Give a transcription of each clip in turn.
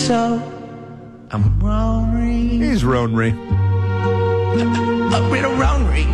so I'm Ronery. He's Ronery. A bit of Ronery.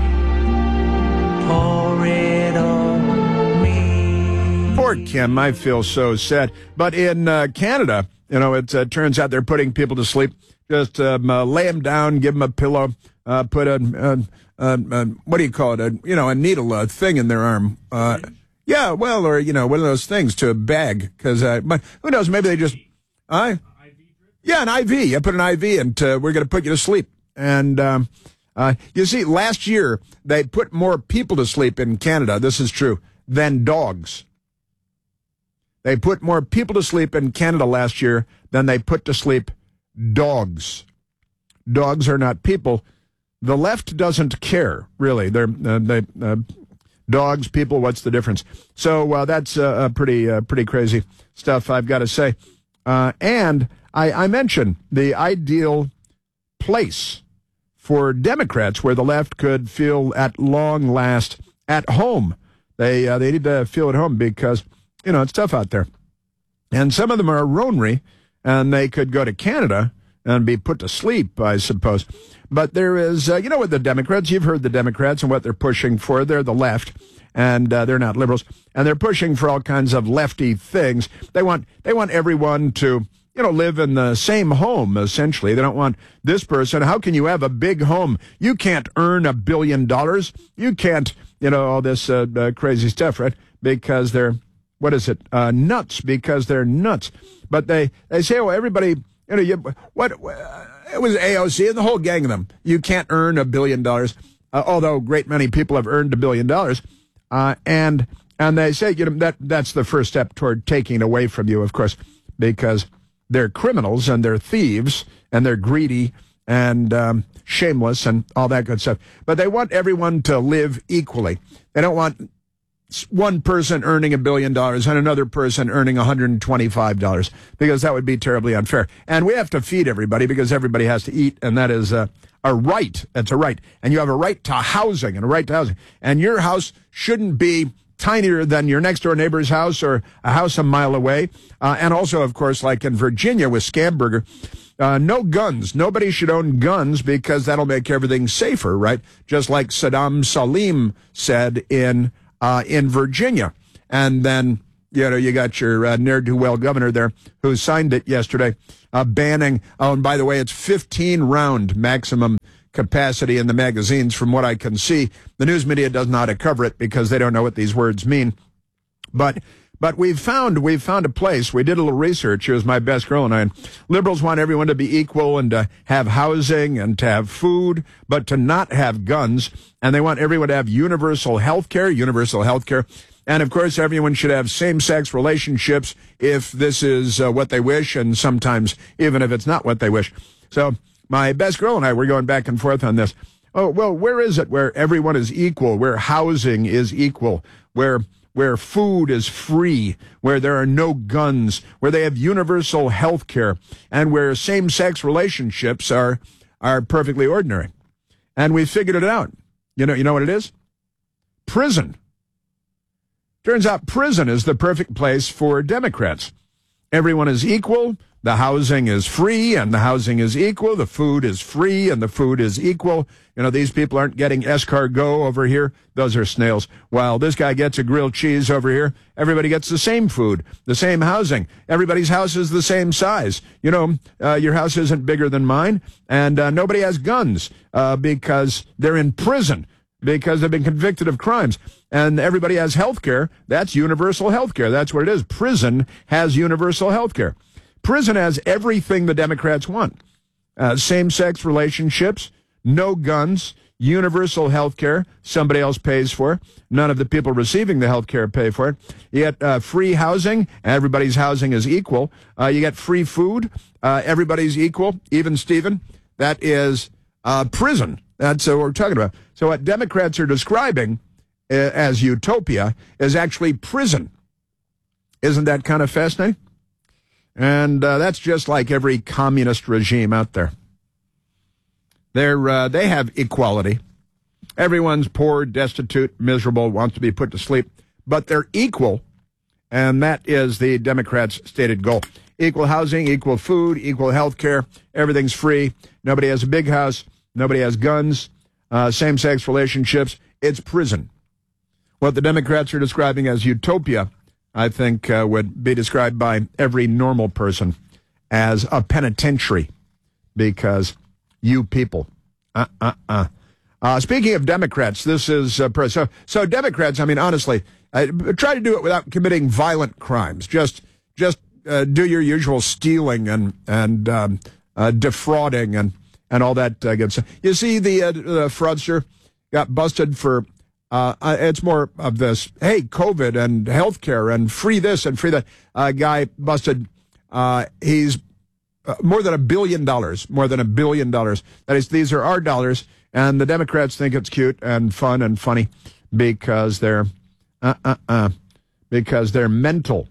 Pour it on me. Poor Kim, I feel so sad. But in Canada, you know, it turns out they're putting people to sleep. Just lay them down, give them a pillow, put a what do you call it? A needle thing in their arm. Yeah, well, or one of those things to a bag. Because who knows? Maybe they just yeah, an IV. I put an IV, and we're going to put you to sleep. And you see, last year they put more people to sleep in Canada. This is true than dogs. They put more people to sleep in Canada last year than they put to sleep dogs. Dogs are not people. The left doesn't care, really. They're dogs, people. What's the difference? So that's pretty crazy stuff, I've got to say. And I mentioned the ideal place for Democrats where the left could feel at long last at home. They need to feel at home because it's tough out there, and some of them are Ronery, and they could go to Canada and be put to sleep, I suppose. But there is, with the Democrats, you've heard the Democrats and what they're pushing for. They're the left, and they're not liberals, and they're pushing for all kinds of lefty things. They want everyone to, live in the same home, essentially. They don't want this person. How can you have a big home? You can't earn $1 billion. You can't, all this crazy stuff, right? Because they're, nuts, because they're nuts. But they say, everybody, it was AOC and the whole gang of them. You can't earn $1 billion, although a great many people have earned $1 billion. And they say, that's the first step toward taking it away from you, of course, because they're criminals and they're thieves and they're greedy and shameless and all that good stuff. But they want everyone to live equally. They don't want one person earning $1 billion and another person earning $125, because that would be terribly unfair. And we have to feed everybody because everybody has to eat, and that is a right. That's a right. And you have a right to housing and a right to housing. And your house shouldn't be tinier than your next door neighbor's house or a house a mile away. And also, of course, like in Virginia with Scamberger, no guns. Nobody should own guns because that'll make everything safer, right? Just like Saddam Salim said in Virginia. And then, you got your ne'er-do-well governor there who signed it yesterday, banning, and by the way, it's 15-round maximum capacity in the magazines from what I can see. The news media doesn't know how to cover it because they don't know what these words mean. But we've found a place. We did a little research. It was my best girl and I. And liberals want everyone to be equal and to have housing and to have food, but to not have guns. And they want everyone to have universal health care. And, of course, everyone should have same-sex relationships if this is what they wish, and sometimes even if it's not what they wish. So my best girl and I were going back and forth on this. Oh, well, where is it where everyone is equal, where housing is equal, where food is free, where there are no guns, where they have universal health care, and where same-sex relationships are perfectly ordinary? And we figured it out. You know what it is? Prison. Turns out prison is the perfect place for Democrats. Everyone is equal. The housing is free, and the housing is equal. The food is free, and the food is equal. These people aren't getting escargot over here. Those are snails. While this guy gets a grilled cheese over here, everybody gets the same food, the same housing. Everybody's house is the same size. Your house isn't bigger than mine, and nobody has guns because they're in prison, because they've been convicted of crimes. And everybody has health care. That's universal health care. That's what it is. Prison has universal health care. Prison has everything the Democrats want. Same-sex relationships, no guns, universal health care, somebody else pays for. None of the people receiving the health care pay for it. You get free housing. Everybody's housing is equal. You get free food. Everybody's equal. Even Stephen, that is prison. That's what we're talking about. So what Democrats are describing as utopia is actually prison. Isn't that kind of fascinating? And that's just like every communist regime out there. They have equality. Everyone's poor, destitute, miserable, wants to be put to sleep, but they're equal, and that is the Democrats' stated goal. equal housing, equal food, equal health care. Everything's free. Nobody has a big house. Nobody has guns. Same-sex relationships. It's prison. What the Democrats are describing as utopia, I think, would be described by every normal person as a penitentiary, because you people. Speaking of Democrats, this is so Democrats. I mean, honestly, try to do it without committing violent crimes. Just do your usual stealing and defrauding and all that good stuff. You see, the fraudster got busted for. It's more of this. Hey, COVID and healthcare and free this and free that. Guy busted. He's more than $1 billion. More than $1 billion. That is, these are our dollars, and the Democrats think it's cute and fun and funny because they're because they're mental.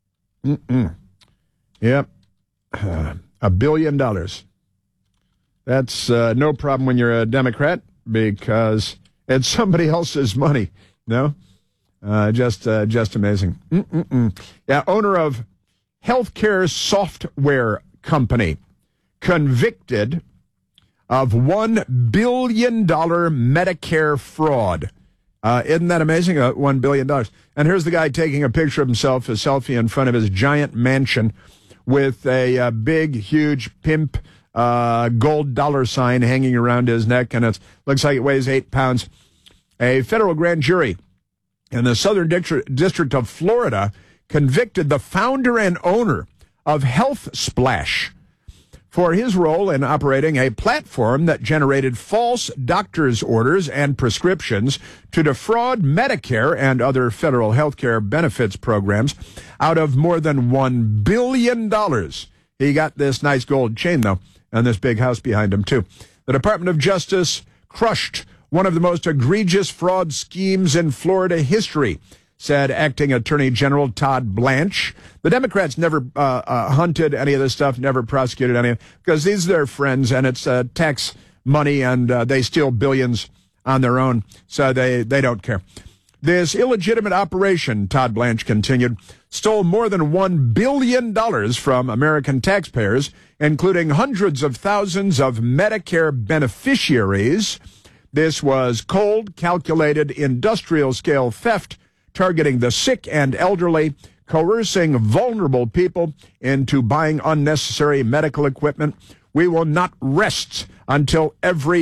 Yep, $1 billion. That's no problem when you're a Democrat, because it's somebody else's money. No, just amazing. Yeah, owner of healthcare software company convicted of $1 billion Medicare fraud. Isn't that amazing? $1 billion. And here's the guy taking a picture of himself, a selfie in front of his giant mansion with a big, huge pimp gold dollar sign hanging around his neck, and it looks like it weighs 8 pounds. A federal grand jury in the Southern District of Florida convicted the founder and owner of Health Splash for his role in operating a platform that generated false doctor's orders and prescriptions to defraud Medicare and other federal health care benefits programs out of more than $1 billion. He got this nice gold chain, though, and this big house behind him, too. The Department of Justice crushed one of the most egregious fraud schemes in Florida history, said Acting Attorney General Todd Blanche. The Democrats never hunted any of this stuff, never prosecuted any of it, because these are their friends, and it's tax money, and they steal billions on their own, so they don't care. This illegitimate operation, Todd Blanche continued, stole more than $1 billion from American taxpayers, including hundreds of thousands of Medicare beneficiaries. This was cold, calculated, industrial-scale theft targeting the sick and elderly, coercing vulnerable people into buying unnecessary medical equipment. We will not rest until every